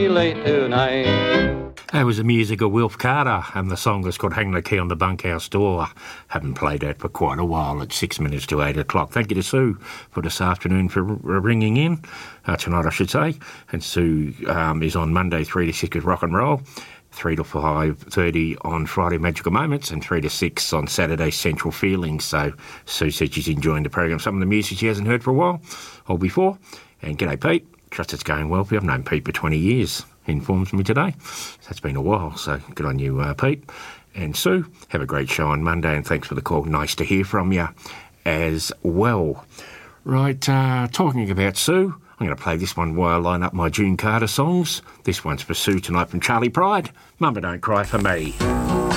late tonight. That was the music of Wilf Carter, and the song was called Hang the Key on the Bunkhouse Door. Haven't played that for quite a while at 6 minutes to 8 o'clock. Thank you to Sue for this afternoon for ringing in, tonight I should say. And Sue is on Monday 3 to 6 with Rock and Roll, 3 to 5:30 on Friday Magical Moments, and 3 to 6 on Saturday Central Feelings. So Sue said she's enjoying the program. Some of the music she hasn't heard for a while, or before. And g'day Pete, trust it's going well for you. I've known Pete for 20 years. Informs me today. That's been a while, so good on you, Pete. And Sue, have a great show on Monday, and thanks for the call. Nice to hear from you as well. Right, talking about Sue, I'm going to play this one while I line up my June Carter songs. This one's for Sue tonight from Charlie Pride. Mama Don't Cry for Me.